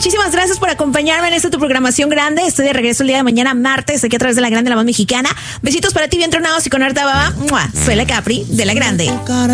muchísimas gracias por acompañarme en esta tu programación grande. Estoy de regreso el día de mañana, martes, aquí a través de La Grande, la voz mexicana. Besitos para ti, bien tronados y con harta baba. ¡Mua! Soy la Capri de La Grande.